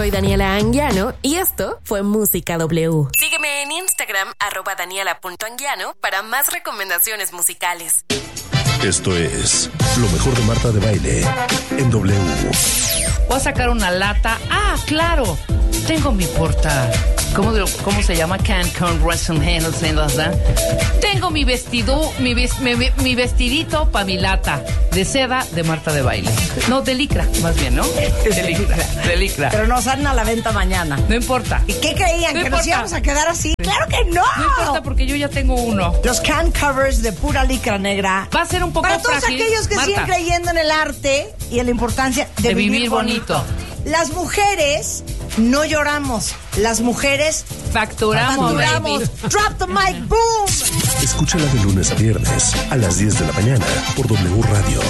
Soy Daniela Anguiano y esto fue Música W. Sígueme en Instagram, @daniela.anguiano, para más recomendaciones musicales. Esto es lo mejor de Marta de Baile en W. Voy a sacar una lata. Ah, claro. Tengo mi porta. ¿Cómo se llama? Cancun Resident. Tengo mi vestido, mi vestidito para mi lata de seda de Marta de Baile. No, de licra, más bien, ¿no? De licra. Pero nos salen a la venta mañana. No importa. ¿Y qué creían? No ¿Que importa. nos íbamos a quedar así? ¡Claro que no! No importa porque yo ya tengo uno. Los can covers de pura licra negra. Va a ser un poco para todos frágil, aquellos que Marta, siguen creyendo en el arte y en la importancia de vivir bonito. Las mujeres no lloramos. Las mujeres Facturamos. baby. Drop the mic, boom. Escúchala de lunes a viernes a las 10 de la mañana por W Radio.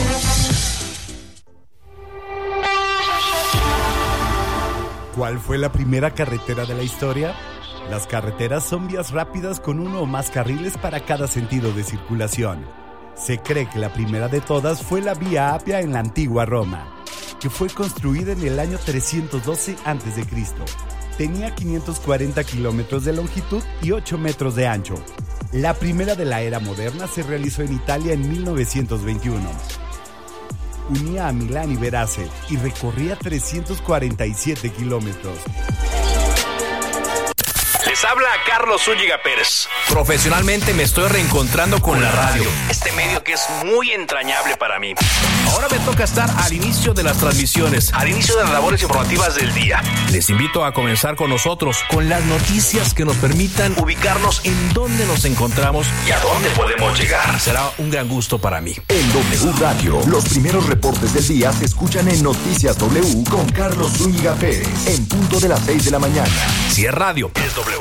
¿Cuál fue la primera carretera de la historia? Las carreteras son vías rápidas con uno o más carriles para cada sentido de circulación. Se cree que la primera de todas fue la Vía Apia en la antigua Roma, que fue construida en el año 312 a.C. Tenía 540 kilómetros de longitud y 8 metros de ancho. La primera de la era moderna se realizó en Italia en 1921. Unía a Milán y Verace y recorría 347 kilómetros. Les habla Carlos Zúñiga Pérez. Profesionalmente me estoy reencontrando con la radio, este medio que es muy entrañable para mí. Ahora me toca estar al inicio de las transmisiones, al inicio de las labores informativas del día. Les invito a comenzar con nosotros, con las noticias que nos permitan ubicarnos en dónde nos encontramos y a dónde podemos llegar. Será un gran gusto para mí. En W Radio, los primeros reportes del día se escuchan en Noticias W con Carlos Zúñiga Pérez, en punto de las 6 de la mañana. Si es radio, es W.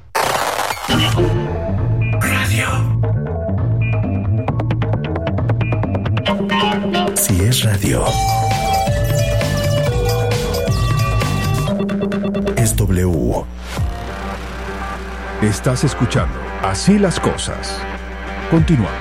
Si es radio, es W. Estás escuchando Así las Cosas. Continuamos.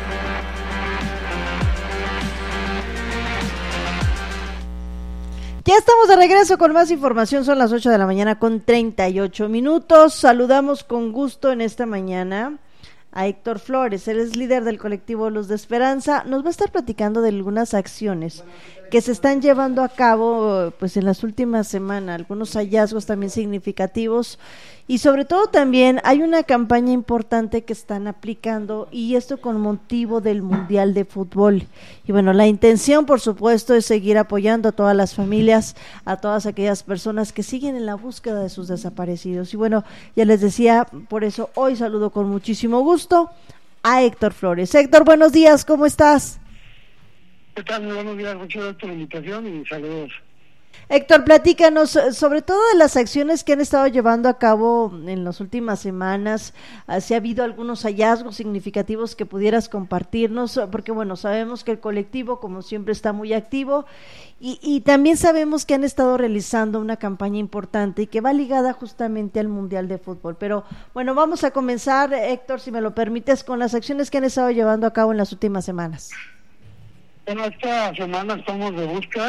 Ya estamos de regreso con más información, son las 8 de la mañana con 38 minutos. Saludamos con gusto en esta mañana a Héctor Flores, él es líder del colectivo Luz de Esperanza. Nos va a estar platicando de algunas acciones que se están llevando a cabo pues en las últimas semanas, algunos hallazgos también significativos y sobre todo también hay una campaña importante que están aplicando y esto con motivo del Mundial de Fútbol. Y bueno, la intención por supuesto es seguir apoyando a todas las familias, a todas aquellas personas que siguen en la búsqueda de sus desaparecidos. Y bueno, ya les decía, por eso hoy saludo con muchísimo gusto a Héctor Flores. Héctor, buenos días, ¿cómo estás? ¿Qué tal? Muy buenos días, muchas gracias por la invitación y saludos. Héctor, platícanos sobre todo de las acciones que han estado llevando a cabo en las últimas semanas, si ha habido algunos hallazgos significativos que pudieras compartirnos, porque bueno, sabemos que el colectivo como siempre está muy activo y también sabemos que han estado realizando una campaña importante y que va ligada justamente al Mundial de Fútbol, pero bueno, vamos a comenzar, Héctor, si me lo permites, con las acciones que han estado llevando a cabo en las últimas semanas. Bueno, esta semana estamos de búsqueda,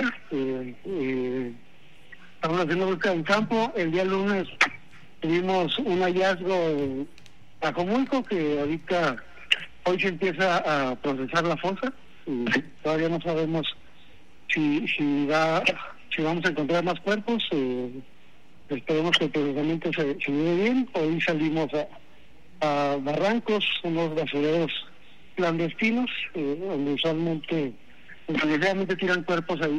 estamos haciendo búsqueda en campo. El día lunes tuvimos un hallazgo en Acomulco, que ahorita, hoy se empieza a procesar la fosa, y todavía no sabemos si vamos a encontrar más cuerpos, esperemos que el procesamiento se lleve bien. Hoy salimos a Barrancos, unos basureros clandestinos, donde usualmente desgraciadamente tiran cuerpos ahí.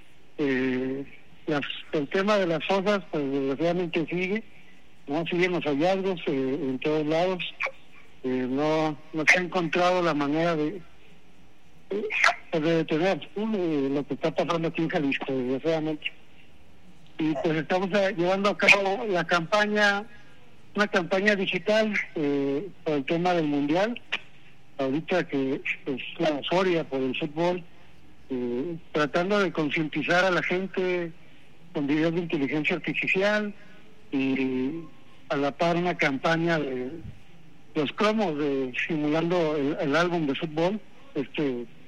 El tema de las fosas pues desgraciadamente sigue, ¿no? Siguen los hallazgos en todos lados. No se ha encontrado la manera de detener lo que está pasando aquí en Jalisco, desgraciadamente. Y pues estamos llevando a cabo una campaña digital por el tema del Mundial. Ahorita que es la euforia por el fútbol, tratando de concientizar a la gente con videos de inteligencia artificial y a la par una campaña de los cromos simulando el álbum de fútbol,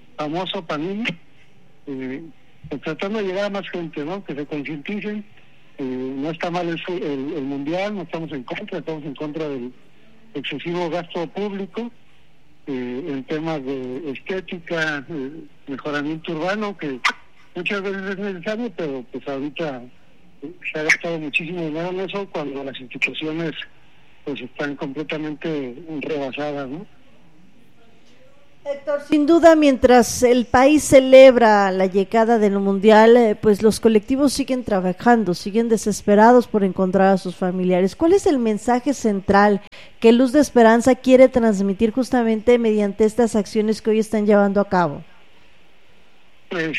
famoso Panini, pues tratando de llegar a más gente, ¿no? Que se concienticen No está mal el mundial, no estamos en contra del excesivo gasto público, en temas de estética, mejoramiento urbano, que muchas veces es necesario, pero pues ahorita se ha gastado muchísimo dinero en eso cuando las instituciones pues están completamente rebasadas, ¿no? Héctor, sin duda, mientras el país celebra la llegada del Mundial, pues los colectivos siguen trabajando, siguen desesperados por encontrar a sus familiares. ¿Cuál es el mensaje central que Luz de Esperanza quiere transmitir justamente mediante estas acciones que hoy están llevando a cabo? Pues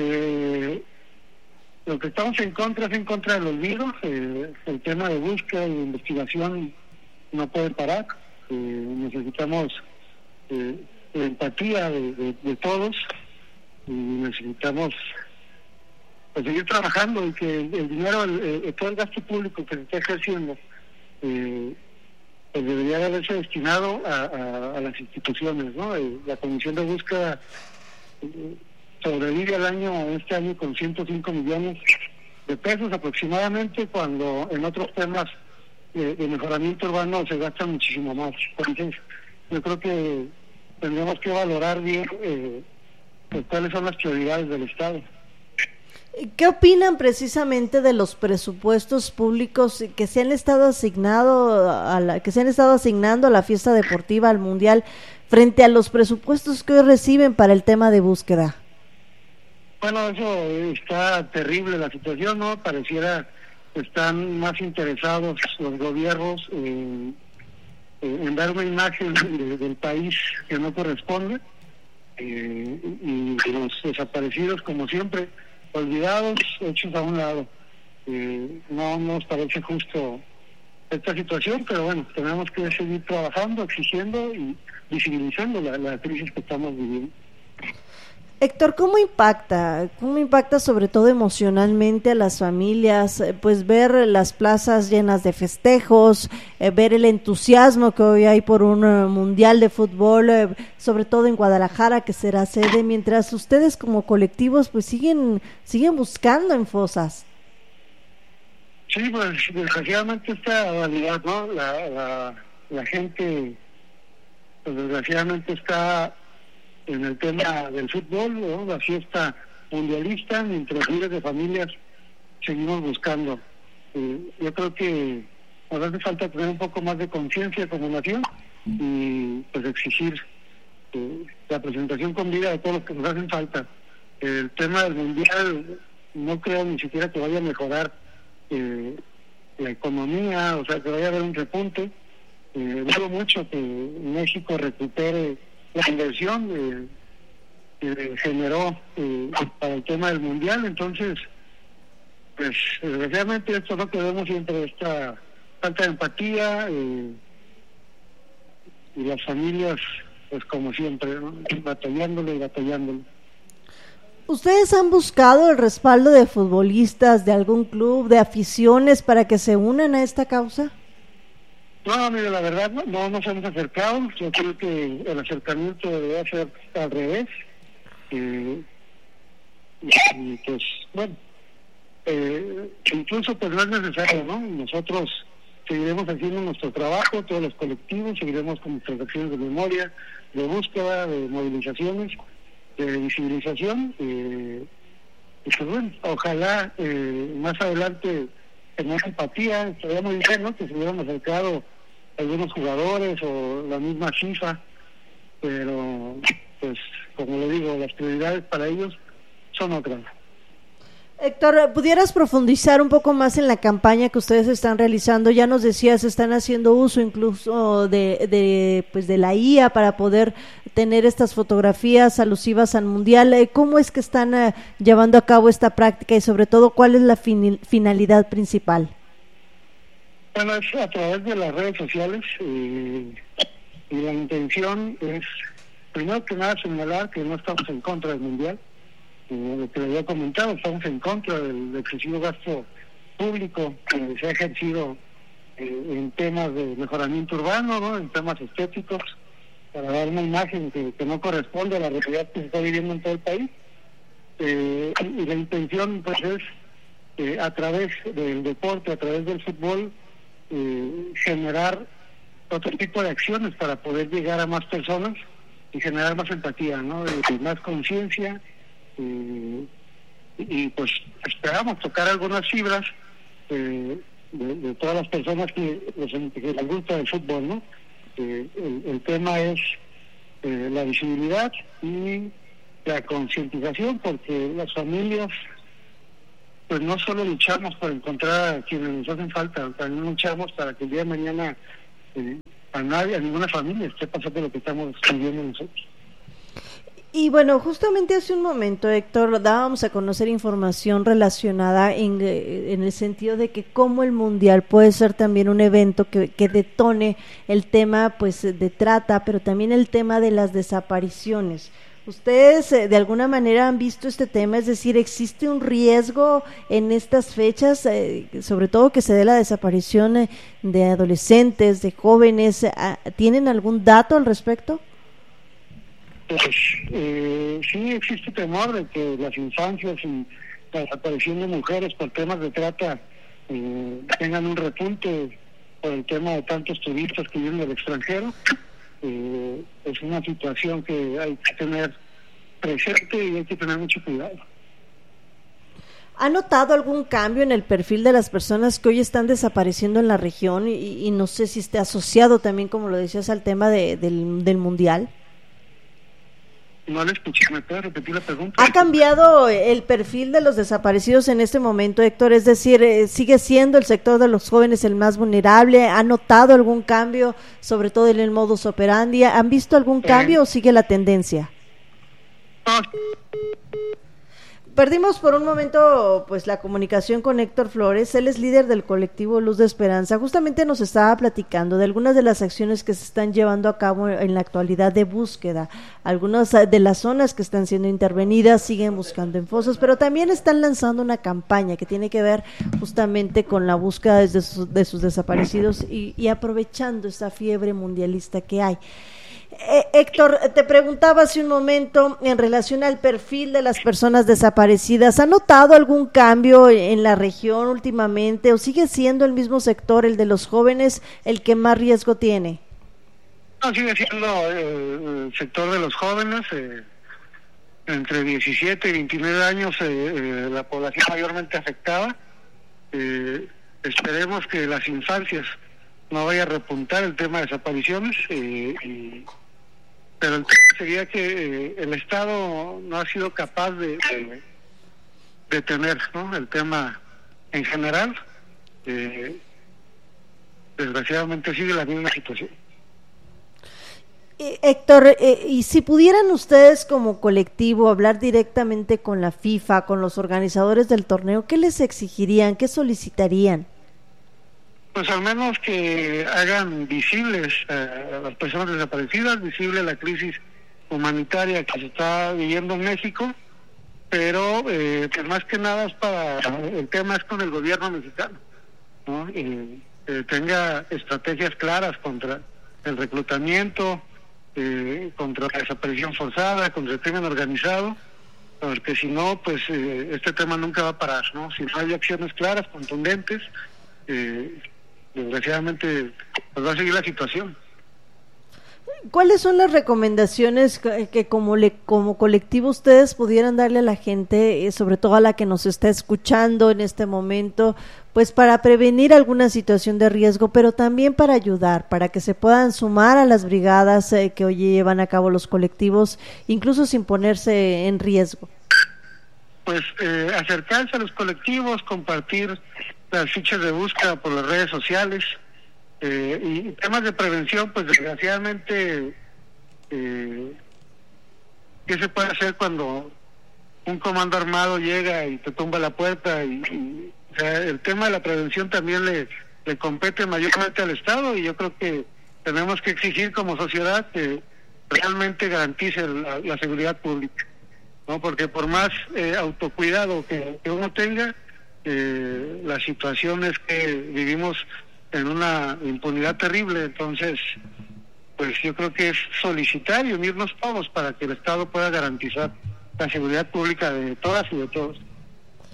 lo que estamos en contra es en contra del olvido. El tema de búsqueda y de investigación no puede parar. Necesitamos empatía de todos y necesitamos pues seguir trabajando y que el dinero, todo el gasto público que se está ejerciendo pues debería haberse destinado a las instituciones, ¿no? La Comisión de Búsqueda sobrevive este año con 105 millones de pesos aproximadamente, cuando en otros temas de mejoramiento urbano se gasta muchísimo más. Entonces yo creo que tendríamos que valorar bien pues cuáles son las prioridades del Estado. ¿Qué opinan precisamente de los presupuestos públicos que se han estado asignando a la fiesta deportiva, al Mundial, frente a los presupuestos que hoy reciben para el tema de búsqueda? Bueno, eso está terrible la situación, ¿no? Pareciera que están más interesados los gobiernos en dar una imagen del país que no corresponde, y los desaparecidos, como siempre, olvidados, hechos a un lado. No nos parece justo esta situación, pero bueno, tenemos que seguir trabajando, exigiendo y visibilizando la crisis que estamos viviendo. Héctor, ¿cómo impacta sobre todo emocionalmente a las familias, pues ver las plazas llenas de festejos, ver el entusiasmo que hoy hay por un mundial de fútbol, sobre todo en Guadalajara, que será sede, mientras ustedes como colectivos pues siguen buscando en fosas? Sí, pues desgraciadamente esta realidad, ¿no? La gente pues desgraciadamente está en el tema del fútbol, ¿no? La fiesta mundialista, mientras miles de familias seguimos buscando. Yo creo que nos hace falta tener un poco más de conciencia como nación y pues exigir la presentación con vida de todos los que nos hacen falta. El tema del mundial no creo ni siquiera que vaya a mejorar la economía, o sea, que vaya a haber un repunte. Dudo mucho que México recupere la inversión que generó para el tema del mundial. Entonces pues desgraciadamente esto es lo que vemos siempre, esta falta de empatía, y las familias pues como siempre, ¿no? batallándole. ¿Ustedes han buscado el respaldo de futbolistas, de algún club, de aficiones para que se unan a esta causa? No, mire, la verdad no nos hemos acercado. Yo creo que el acercamiento debería ser al revés. Y pues, bueno, incluso pues no es necesario, ¿no? Nosotros seguiremos haciendo nuestro trabajo, todos los colectivos, seguiremos con nuestras acciones de memoria, de búsqueda, de movilizaciones, de visibilización. Y pues bueno, ojalá más adelante tener empatía. Estaría muy bien, ¿no? Que se hubieran acercado algunos jugadores o la misma FIFA, pero pues como le digo, las prioridades para ellos son otras. Héctor, ¿pudieras profundizar un poco más en la campaña que ustedes están realizando? Ya nos decías, están haciendo uso incluso de la IA para poder tener estas fotografías alusivas al Mundial. ¿Cómo es que están llevando a cabo esta práctica y sobre todo cuál es la finalidad principal? Bueno, es a través de las redes sociales y la intención es, primero que nada, señalar que no estamos en contra del Mundial. Lo que le había comentado, estamos en contra del excesivo gasto público que se ha ejercido en temas de mejoramiento urbano, ¿no? En temas estéticos, para dar una imagen que no corresponde a la realidad que se está viviendo en todo el país. Y la intención pues es a través del deporte, a través del fútbol, generar otro tipo de acciones para poder llegar a más personas y generar más empatía, ¿no? Más conciencia, y pues esperamos tocar algunas fibras de todas las personas que les gusta el fútbol, ¿no? El tema es la visibilidad y la concientización, porque las familias, pues no solo luchamos por encontrar a quienes nos hacen falta, también luchamos para que el día de mañana a ninguna familia esté pasando lo que estamos viviendo nosotros. Y bueno, justamente hace un momento, Héctor, dábamos a conocer información relacionada en el sentido de que cómo el Mundial puede ser también un evento que detone el tema pues de trata, pero también el tema de las desapariciones. ¿Ustedes de alguna manera han visto este tema? Es decir, ¿existe un riesgo en estas fechas, sobre todo que se dé la desaparición de adolescentes, de jóvenes? ¿Tienen algún dato al respecto? Pues sí existe temor de que las infancias y la desaparición de mujeres por temas de trata tengan un repunte por el tema de tantos turistas que vienen del extranjero. Es una situación que hay que tener presente y hay que tener mucho cuidado. ¿Ha notado algún cambio en el perfil de las personas que hoy están desapareciendo en la región? Y no sé si esté asociado también, como lo decías, al tema del Mundial. No le escuché, ¿me puede repetir la pregunta? ¿Ha cambiado el perfil de los desaparecidos en este momento, Héctor? Es decir, ¿sigue siendo el sector de los jóvenes el más vulnerable? ¿Ha notado algún cambio, sobre todo en el modus operandi? ¿Han visto algún cambio o sigue la tendencia? Perdimos por un momento pues la comunicación con Héctor Flores. Él es líder del colectivo Luz de Esperanza. Justamente nos estaba platicando de algunas de las acciones que se están llevando a cabo en la actualidad de búsqueda. Algunas de las zonas que están siendo intervenidas siguen buscando en fosas, pero también están lanzando una campaña que tiene que ver justamente con la búsqueda de sus desaparecidos y aprovechando esta fiebre mundialista que hay. Héctor, te preguntaba hace un momento en relación al perfil de las personas desaparecidas. ¿Ha notado algún cambio en la región últimamente o sigue siendo el mismo sector, el de los jóvenes, el que más riesgo tiene? No, sigue siendo el sector de los jóvenes, entre 17 y 29 años, la población mayormente afectada. Esperemos que las infancias no vaya a repuntar el tema de desapariciones, pero el tema sería que el Estado no ha sido capaz de tener, ¿no?, el tema en general. Desgraciadamente sigue la misma situación. Héctor, y si pudieran ustedes como colectivo hablar directamente con la FIFA, con los organizadores del torneo, ¿qué les exigirían, qué solicitarían? Pues al menos que hagan visibles a las personas desaparecidas, visible la crisis humanitaria que se está viviendo en México, pero pues más que nada el tema es con el gobierno mexicano, ¿no? Tenga estrategias claras contra el reclutamiento, contra la desaparición forzada, contra el crimen organizado, porque si no, pues este tema nunca va a parar, ¿no? Si no hay acciones claras, contundentes, desgraciadamente pues va a seguir la situación. ¿Cuáles son las recomendaciones que como colectivo ustedes pudieran darle a la gente, sobre todo a la que nos está escuchando en este momento, pues para prevenir alguna situación de riesgo, pero también para ayudar, para que se puedan sumar a las brigadas que hoy llevan a cabo los colectivos, incluso sin ponerse en riesgo? Pues acercarse a los colectivos, compartir las fichas de búsqueda por las redes sociales, y temas de prevención, pues desgraciadamente, ¿qué se puede hacer cuando un comando armado llega y te tumba la puerta? O sea, el tema de la prevención también le compete mayormente al Estado, y yo creo que tenemos que exigir como sociedad que realmente garantice la seguridad pública, ¿no? Porque por más autocuidado que uno tenga, la situación es que vivimos en una impunidad terrible. Entonces, pues yo creo que es solicitar y unirnos todos para que el Estado pueda garantizar la seguridad pública de todas y de todos.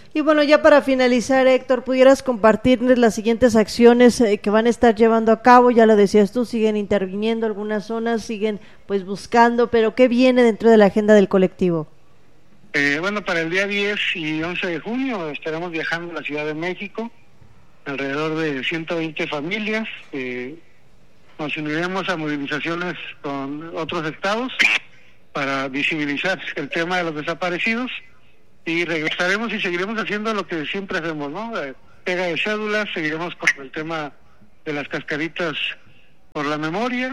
Y bueno, ya para finalizar, Héctor, ¿pudieras compartirles las siguientes acciones que van a estar llevando a cabo? Ya lo decías tú, siguen interviniendo algunas zonas, siguen pues buscando, pero ¿qué viene dentro de la agenda del colectivo? Bueno, para el día 10 y 11 de junio estaremos viajando a la Ciudad de México, alrededor de 120 familias. Nos uniremos a movilizaciones con otros estados para visibilizar el tema de los desaparecidos. Y regresaremos y seguiremos haciendo lo que siempre hacemos, ¿no? Pega de cédulas, seguiremos con el tema de las cascaritas por la memoria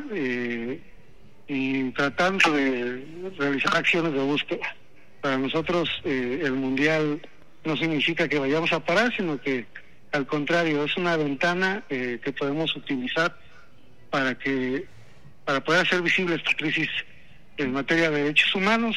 y tratando de realizar acciones de búsqueda. Para nosotros el Mundial no significa que vayamos a parar, sino que al contrario, es una ventana que podemos utilizar para poder hacer visible esta crisis en materia de derechos humanos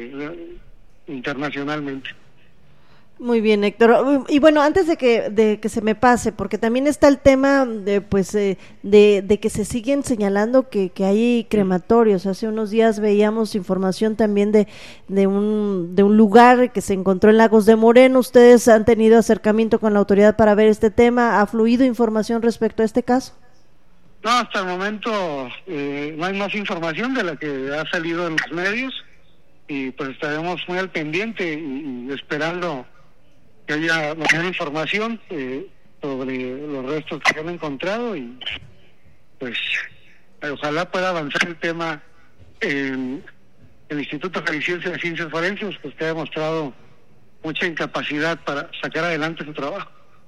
internacionalmente. Muy bien, Héctor. Y bueno, antes de que se me pase, porque también está el tema de que se siguen señalando que hay crematorios. Hace unos días veíamos información también de un lugar que se encontró en Lagos de Moreno. ¿Ustedes han tenido acercamiento con la autoridad para ver este tema? ¿Ha fluido información respecto a este caso? No, hasta el momento no hay más información de la que ha salido en los medios, y pues estaremos muy al pendiente y esperando que haya mayor información sobre los restos que han encontrado, y pues ojalá pueda avanzar el tema. El Instituto Jalisciense de Ciencias Forenses pues que ha demostrado mucha incapacidad para sacar adelante su trabajo.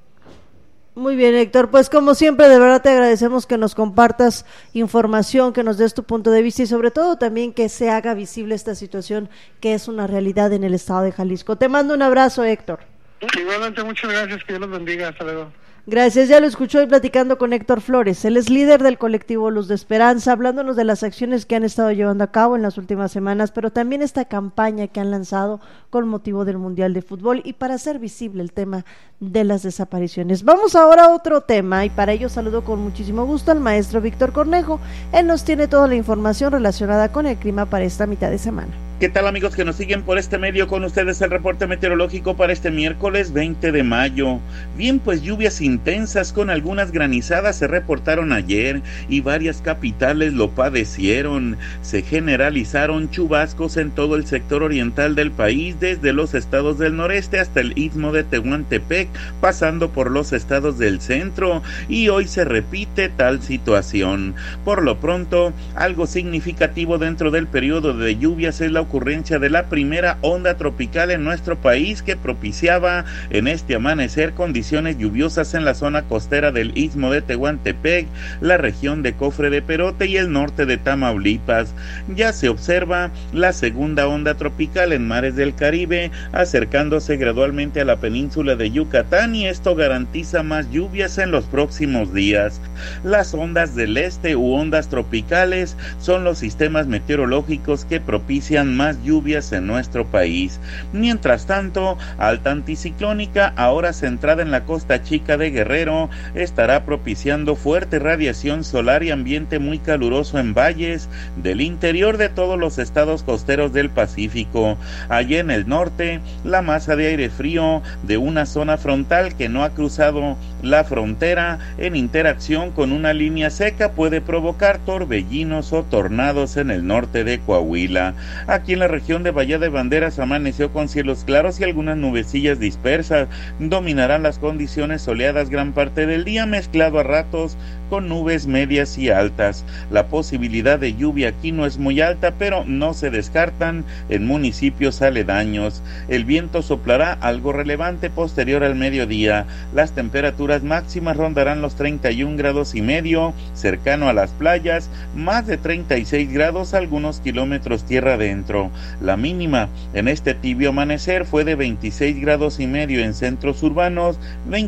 Muy bien, Héctor, pues como siempre, de verdad te agradecemos que nos compartas información, que nos des tu punto de vista y sobre todo también que se haga visible esta situación que es una realidad en el estado de Jalisco. Te mando un abrazo, Héctor. Igualmente, muchas gracias, que Dios los bendiga, hasta luego. Gracias, ya lo escuchó hoy platicando con Héctor Flores. Él es líder del colectivo Luz de Esperanza, hablándonos de las acciones que han estado llevando a cabo en las últimas semanas, pero también esta campaña que han lanzado con motivo del Mundial de Fútbol y para hacer visible el tema de las desapariciones. Vamos ahora a otro tema y para ello saludo con muchísimo gusto al maestro Víctor Cornejo. Él nos tiene toda la información relacionada con el clima para esta mitad de semana. ¿Qué tal, amigos que nos siguen por este medio? Con ustedes el reporte meteorológico para este miércoles 20 de mayo. Bien, pues lluvias intensas con algunas granizadas se reportaron ayer y varias capitales lo padecieron. Se generalizaron chubascos en todo el sector oriental del país, desde los estados del noreste hasta el istmo de Tehuantepec, pasando por los estados del centro, y hoy se repite tal situación. Por lo pronto, algo significativo dentro del periodo de lluvias es la ocurrencia de la primera onda tropical en nuestro país, que propiciaba en este amanecer condiciones lluviosas en la zona costera del istmo de Tehuantepec, la región de Cofre de Perote y el norte de Tamaulipas. Ya se observa la segunda onda tropical en mares del Caribe, acercándose gradualmente a la península de Yucatán, y esto garantiza más lluvias en los próximos días. Las ondas del este u ondas tropicales son los sistemas meteorológicos que propician más lluvias en nuestro país. Mientras tanto, alta anticiclónica, ahora centrada en la costa chica de Guerrero, estará propiciando fuerte radiación solar y ambiente muy caluroso en valles del interior de todos los estados costeros del Pacífico. Allá en el norte, la masa de aire frío de una zona frontal que no ha cruzado la frontera en interacción con una línea seca puede provocar torbellinos o tornados en el norte de Coahuila. Aquí en la región de Bahía de Banderas amaneció con cielos claros y algunas nubecillas dispersas. Dominarán las condiciones soleadas gran parte del día, mezclado a ratos con nubes medias y altas. La posibilidad de lluvia aquí no es muy alta, pero no se descartan en municipios aledaños. El viento soplará algo relevante posterior al mediodía. Las temperaturas máximas rondarán los 31 grados y medio, cercano a las playas, más de 36 grados algunos kilómetros tierra adentro. La mínima en este tibio amanecer fue de 26 grados y medio en centros urbanos,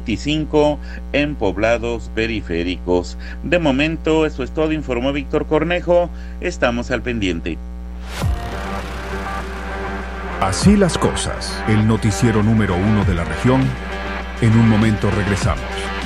25 en poblados periféricos. De momento, eso es todo, informó Víctor Cornejo. Estamos al pendiente. Así las cosas, el noticiero número 1 de la región. En un momento regresamos.